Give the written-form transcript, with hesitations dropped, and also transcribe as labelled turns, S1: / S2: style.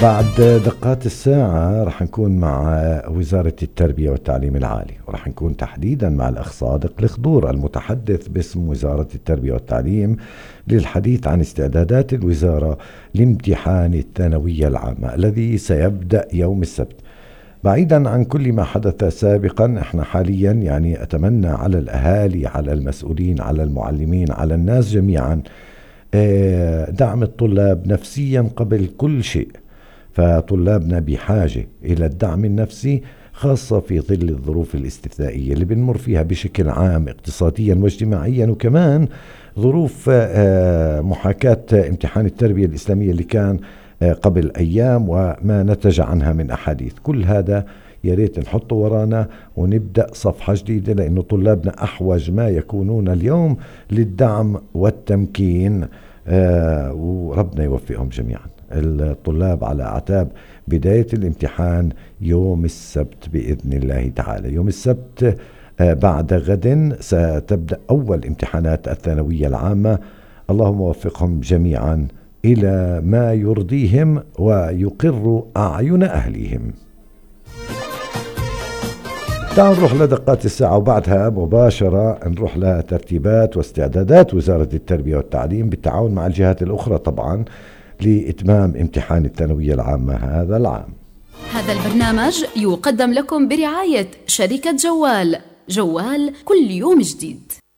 S1: بعد دقات الساعة رح نكون مع وزارة التربية والتعليم العالي، ورح نكون تحديدا مع الأخ صادق الخضور المتحدث باسم وزارة التربية والتعليم للحديث عن استعدادات الوزارة لامتحان الثانوية العامة الذي سيبدأ يوم السبت. بعيدا عن كل ما حدث سابقا، احنا حاليا يعني أتمنى على الأهالي، على المسؤولين، على المعلمين، على الناس جميعا دعم الطلاب نفسيا قبل كل شيء. فطلابنا بحاجة إلى الدعم النفسي، خاصة في ظل الظروف الاستثنائية اللي بنمر فيها بشكل عام اقتصاديا واجتماعيا، وكمان ظروف محاكاة امتحان التربية الإسلامية اللي كان قبل أيام وما نتج عنها من أحاديث. كل هذا يا ريت نحطه ورانا ونبدأ صفحة جديدة، لأنه طلابنا أحوج ما يكونون اليوم للدعم والتمكين، وربنا يوفقهم جميعا. الطلاب على أعتاب بداية الامتحان يوم السبت بإذن الله تعالى. يوم السبت بعد غد ستبدأ أول امتحانات الثانوية العامة. اللهم وفقهم جميعا إلى ما يرضيهم ويقر أعين أهليهم. تعالوا نروح لدقات الساعة، وبعدها مباشرة نروح لترتيبات واستعدادات وزارة التربية والتعليم بالتعاون مع الجهات الأخرى طبعا لإتمام امتحان الثانوية العامة هذا العام.
S2: هذا البرنامج يقدم لكم برعاية شركة جوال كل يوم جديد.